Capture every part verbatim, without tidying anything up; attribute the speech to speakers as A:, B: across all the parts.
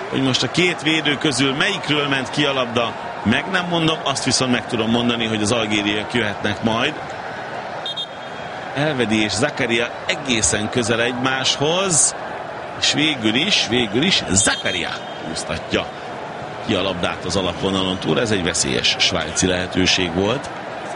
A: hogy most a két védő közül melyikről ment ki a labda, meg nem mondom, azt viszont meg tudom mondani, hogy az algériaiak jöhetnek majd. Elvedi és Zakaria egészen közel egymáshoz, és végül is, végül is Zakaria húztatja ki a labdát az alapvonalon túl. Ez egy veszélyes svájci lehetőség volt.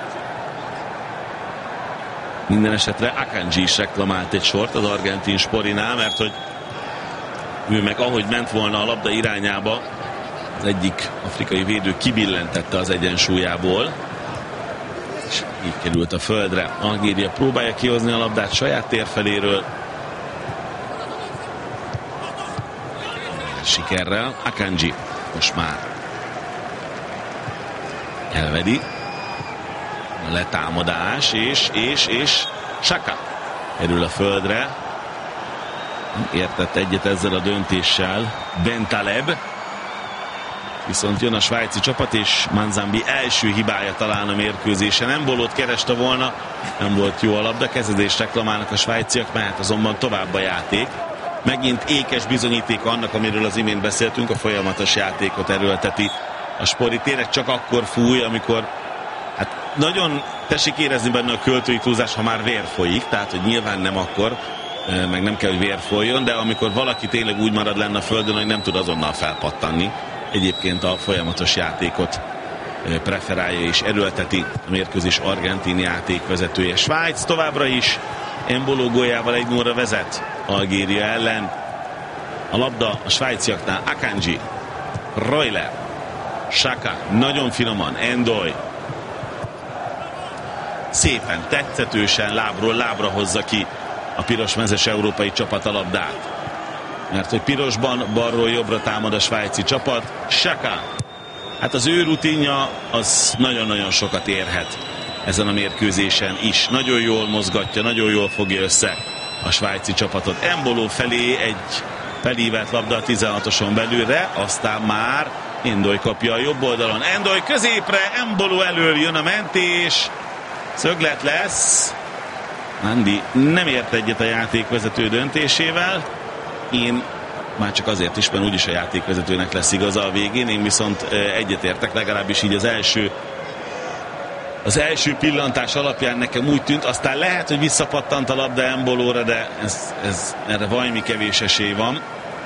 A: Minden esetre Akanji is reklamált egy sort az argentin Sporinál, mert hogy ő meg ahogy ment volna a labda irányába, az egyik afrikai védő kibillentette az egyensúlyából, és így került a földre. Algéria próbálja kihozni a labdát saját térfeléről. Sikerrel. Akanji most már elvedi. Letámadás, és, és, és Xhaka kerül a földre. Értett egyet ezzel a döntéssel Bentaleb. Viszont jön a svájci csapat, és Manzambi első hibája talán a mérkőzésen. Embolót kereste volna, nem volt jó a labda. Kezdődést reklamálnak a svájciak, mehet azonban tovább a játék. Megint ékes bizonyíték annak, amiről az imént beszéltünk, a folyamatos játékot erőlteti a Spori. Tényleg csak akkor fúj, amikor hát nagyon tessék érezni benne a költői túlzás, ha már vér folyik, tehát hogy nyilván nem akkor, meg nem kell, hogy vér folyjon, de amikor valaki tényleg úgy marad lenne a földön, hogy nem tud azonnal felpattanni. Egyébként a folyamatos játékot preferálja és erőlteti a mérkőzés argentin játékvezetője. Svájc továbbra is Embolo góljával egy nulla vezet Algéria ellen. A labda a svájciaknál. Akanji, Royler, Xhaka, nagyon finoman, Endoy. Szépen, tetszetősen lábról lábra hozza ki a pirosmezes európai csapat a labdát. Mert hogy pirosban balról jobbra támad a svájci csapat. Xhaka, hát az ő rutinja az nagyon-nagyon sokat érhet ezen a mérkőzésen is. Nagyon jól mozgatja, nagyon jól fogja össze a svájci csapatot. Embolo felé egy felívelt labda a tizenhatoson belülre, aztán már Endoy kapja a jobb oldalon. Endoy középre, Embolo elől jön a mentés. Szöglet lesz. Andy nem ért egyet a játékvezető döntésével. Én már csak azért is, mert úgyis a játékvezetőnek lesz igaza a végén. Én viszont egyetértek, legalábbis így az első az első pillantás alapján nekem úgy tűnt. Aztán lehet, hogy visszapattant a labda Embolóra, de ez, ez, erre valami kevés esély van.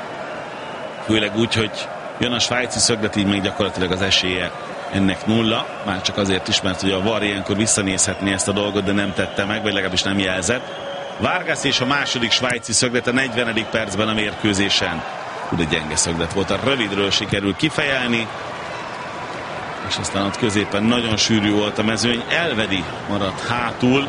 A: Főleg úgy, hogy jön a svájci szöglet, így még gyakorlatilag az esélye ennek nulla, már csak azért is, mert hogy a VAR ilyenkor visszanézhetné ezt a dolgot, de nem tette meg, vagy legalábbis nem jelzett. Vargas és a második svájci szöglet a negyvenedik percben a mérkőzésen. Úgy egy gyenge szöglet volt, a rövidről sikerül kifejelni, és aztán ott középen nagyon sűrű volt a mezőny. Elvedi maradt hátul.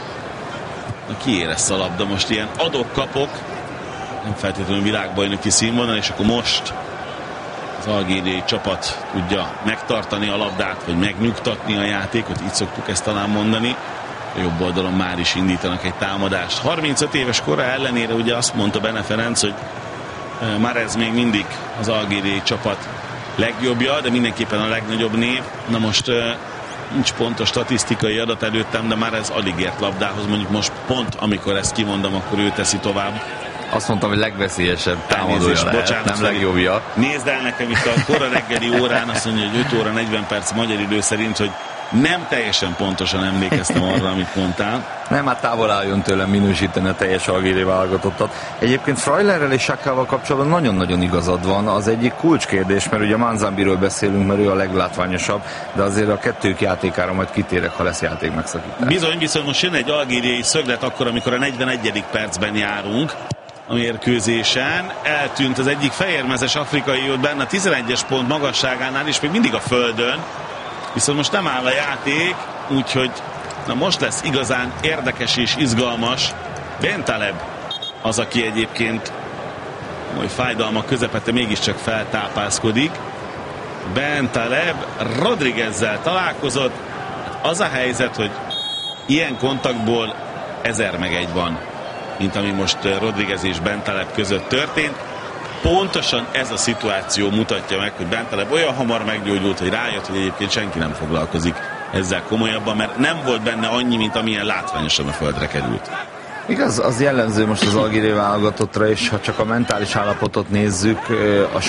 A: Na, kié lesz a labda most, ilyen adok-kapok, nem feltétlenül világbajnoki színvonal, és akkor most az algériai csapat tudja megtartani a labdát, vagy megnyugtatni a játékot, így szoktuk ezt talán mondani. A jobb oldalon már is indítanak egy támadást. harmincöt éves kora ellenére ugye azt mondta Bene Ferenc, hogy Mahrez még mindig az algériai csapat legjobbja, de mindenképpen a legnagyobb név. Na most nincs pontos statisztikai adat előttem, de Mahrez alig ért labdához, mondjuk most pont amikor ezt kimondom, akkor ő teszi tovább.
B: Azt mondtam, hogy legveszélyesebb támadója lehet, bocsánat, nem legjobbja.
A: Nézd el nekem itt a kora reggeli órán, azt mondja, hogy öt óra negyven perc magyar idő szerint, hogy nem teljesen pontosan emlékeztem arra, amit mondtál.
B: Nem, hát távol álljon tőlem minősíteni a teljes algériai válogatottat. Egyébként Freulerrel és Xhakával kapcsolatban nagyon-nagyon igazad van. Az egyik kulcskérdés, mert ugye Manzambiről beszélünk, mert ő a leglátványosabb, de azért a kettők játékára majd kitérek, ha lesz játék megszakítás.
A: Bizony, viszont most jön egy algériai szöglet akkor, amikor a negyvenegyedik percben járunk a mérkőzésen. Eltűnt az egyik fehérmezes afrikai, ott benne a tizenegyes pont magasságánál, és még mindig a földön. Viszont most nem áll a játék, úgyhogy na most lesz igazán érdekes és izgalmas. Bentaleb az, aki egyébként oly fájdalmak közepette mégiscsak feltápászkodik. Bentaleb Rodriguezzel találkozott. Az a helyzet, hogy ilyen kontaktból ezer meg egy van, mint ami most Rodriguez és Bentaleb között történt. Pontosan ez a szituáció mutatja meg, hogy Bentaleb olyan hamar meggyógyult, hogy rájött, hogy egyébként senki nem foglalkozik ezzel komolyabban, mert nem volt benne annyi, mint amilyen látványosan a földre került.
B: Igaz, az jellemző most az algériai válogatottra, és ha csak a mentális állapotot nézzük, a